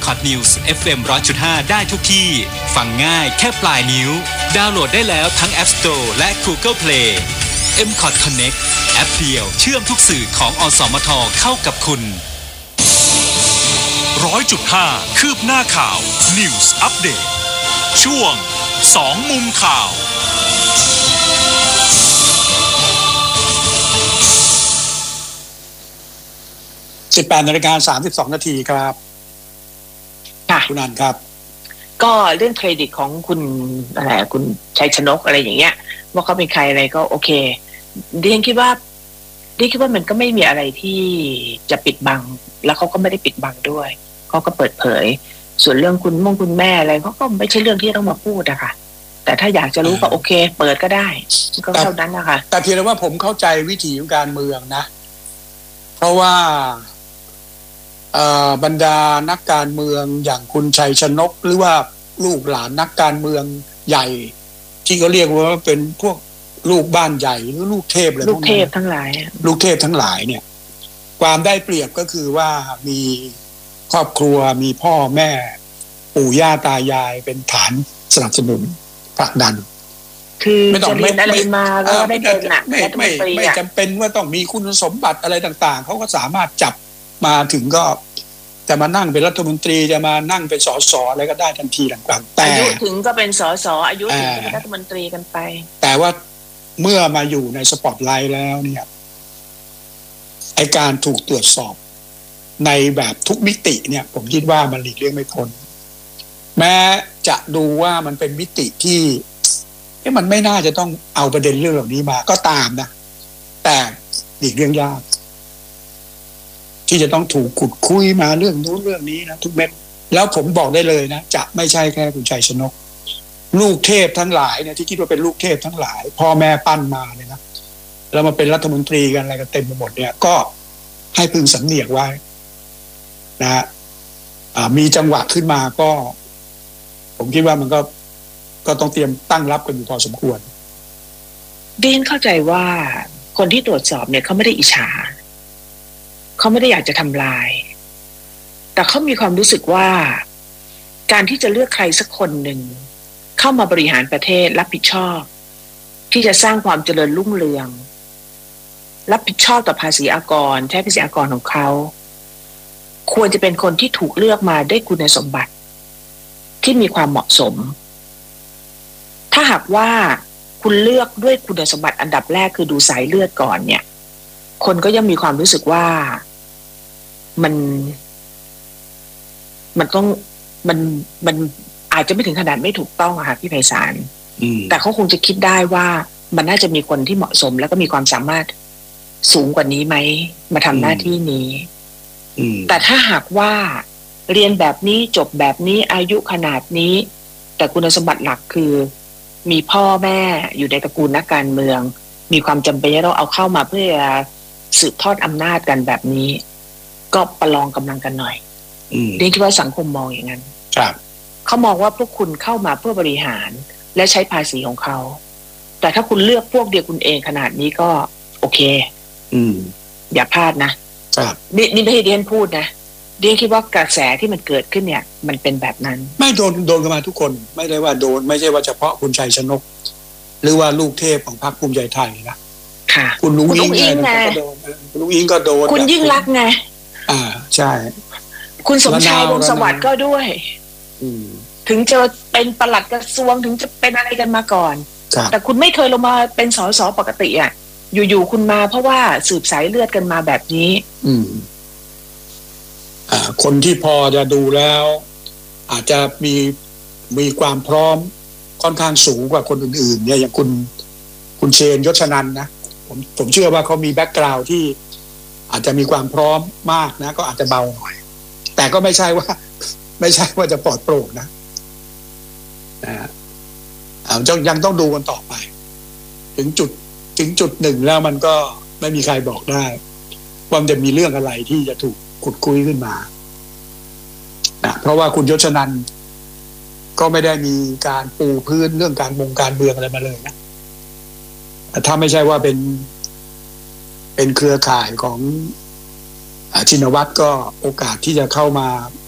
MCOT News FM 100.5 ได้ทุกที่ฟังง่ายแค่ปลายนิ้วดาวน์โหลดได้แล้วทั้ง App Store และ Google Play MCOT Connect แอปเดียวเชื่อมทุกสื่อของอสมทเข้ากับคุณ 100.5 คืบหน้าข่าว News Update ช่วง2มุมข่าว 18:32 นาทีครับค่ะคุณอันครับก็เรื่องเครดิตของคุณอะไรคุณชัยชนกอะไรอย่างเงี้ยว่าเขาเป็นใครอะไรก็โอเคดิฉันคิดว่ามันก็ไม่มีอะไรที่จะปิดบังแล้วเขาก็ไม่ได้ปิดบังด้วยเขาก็เปิดเผยส่วนเรื่องคุณแม่อะไรเขาก็ไม่ใช่เรื่องที่ต้องมาพูดอะค่ะแต่ถ้าอยากจะรู้ก็โอเคเปิดก็ได้ก็เท่านั้นนะคะแต่เพียงแต่ว่าผมเข้าใจวิถีของการเมืองนะเพราะว่าบรรดานักการเมืองอย่างคุณชัยชนกหรือว่าลูกหลานนักการเมืองใหญ่ที่เขาเรียกว่าเป็นพวกลูกบ้านใหญ่หรือลูกเทพอะไรพวกนั้นลูกเทพทั้งหลายเนี่ยความได้เปรียบก็คือว่ามีครอบครัวมีพ่อแม่ปู่ย่าตายายเป็นฐานสนับสนุนผลักดันคือจะเรียนอะไรมาก็ได้เป็นหนักไม่จำเป็นว่าต้องมีคุณสมบัติอะไรต่างๆเขาก็สามารถจับมาถึงก็จะมานั่งเป็นรัฐมนตรีจะมานั่งเป็นสสอะไรก็ได้ทันทีต่างๆแต่อายุถึงก็เป็นสสอายุถึงก็เป็นรัฐมนตรีกันไปแต่ว่าเมื่อมาอยู่ในสปอตไลท์แล้วเนี่ยไอ้การถูกตรวจสอบในแบบทุกมิติเนี่ยผมคิดว่ามันหลีกเลี่ยงไม่พ้นแม้จะดูว่ามันเป็นมิติที่มันไม่น่าจะต้องเอาประเด็นเรื่องเหล่านี้มาก็ตามนะแต่หลีกเลี่ยงยากที่จะต้องถูกขุดคุยมาเรื่องนู้นเรื่องนี้นะทุกเม็ดแล้วผมบอกได้เลยนะจะไม่ใช่แค่คุณชัยชนกลูกเทพทั้งหลายเนี่ยที่คิดว่าเป็นลูกเทพทั้งหลายพ่อแม่ปั้นมาเนี่ยนะแล้วมาเป็นรัฐมนตรีกันอะไรกันเต็มไปหมดเนี่ยก็ให้พึงสำเนียกไว้นะมีจังหวะขึ้นมาก็ผมคิดว่ามันก็ต้องเตรียมตั้งรับกันอยู่พอสมควรดิฉันเข้าใจว่าคนที่ตรวจสอบเนี่ยเขาไม่ได้อิจฉาเขาไม่ได้อยากจะทำลายแต่เขามีความรู้สึกว่าการที่จะเลือกใครสักคนหนึ่งเข้ามาบริหารประเทศรับผิดชอบที่จะสร้างความเจริญรุ่งเรืองรับผิดชอบต่อภาษีอากรใช้ภาษีอากรของเขาควรจะเป็นคนที่ถูกเลือกมาด้วยคุณสมบัติที่มีความเหมาะสมถ้าหากว่าคุณเลือกด้วยคุณสมบัติอันดับแรกคือดูสายเลือดก่อนเนี่ยคนก็ยังมีความรู้สึกว่ามันต้องมันอาจจะไม่ถึงขนาดไม่ถูกต้องอะค่ะพี่ไพศาลแต่เขาคงจะคิดได้ว่ามันน่าจะมีคนที่เหมาะสมแล้วก็มีความสามารถสูงกว่านี้ไหมมาทำหน้าที่นี้แต่ถ้าหากว่าเรียนแบบนี้จบแบบนี้อายุขนาดนี้แต่คุณสมบัติหลักคือมีพ่อแม่อยู่ในตระกูลนักการเมืองมีความจำเป็นที่เราเอาเข้ามาเพื่อสืบทอดอำนาจกันแบบนี้ก็ประลองกำลังกันหน่อยเรียนคิดว่าสังคมมองอย่างนั้นครับเขามองว่าพวกคุณเข้ามาเพื่อบริหารและใช้ภาษีของเขาแต่ถ้าคุณเลือกพวกเดียวคุณเองขนาดนี้ก็โอเคอย่าพลาดนะครับนี่ไม่ให้เดียนพูดนะเดียนคิดว่ากระแสที่มันเกิดขึ้นเนี่ยมันเป็นแบบนั้นไม่โดนกันมาทุกคนไม่ได้ว่าโดนไม่ใช่ว่าเฉพาะคุณชัยชนกหรือว่าลูกเทพของพรรคภูมิใจไทยนะคุณลุงอิงไงคุณลุงอิงก็โดนคุณยิ่งรักไงใช่คุณสมชายวงศ์สวัสดิ์ก็ด้วยถึงจะเป็นปลัดกระทรวงถึงจะเป็นอะไรกันมาก่อนแต่คุณไม่เคยลงมาเป็นสสปกติอ่ะอยู่ๆคุณมาเพราะว่าสืบสายเลือดกันมาแบบนี้คนที่พอจะดูแล้วอาจจะมีความพร้อมค่อนข้างสูงกว่าคนอื่นๆเนี่ยอย่างคุณเชนยศนันท์นะผมเชื่อว่าเขามีแบ็คกราวด์ที่อาจจะมีความพร้อมมากนะก็อาจจะเบาหน่อยแต่ก็ไม่ใช่ว่าจะปลอดโปร่งนะยังต้องดูกันต่อไปถึงจุดหนึ่งแล้วมันก็ไม่มีใครบอกได้ว่ามันจะมีเรื่องอะไรที่จะถูกขุดคุยขึ้นมาเพราะว่าคุณยศนันท์ก็ไม่ได้มีการปูพื้นเรื่องการเมืองอะไรมาเลยนะถ้าไม่ใช่ว่าเป็นเครือข่ายของชินวัตรก็โอกาสที่จะเข้ามา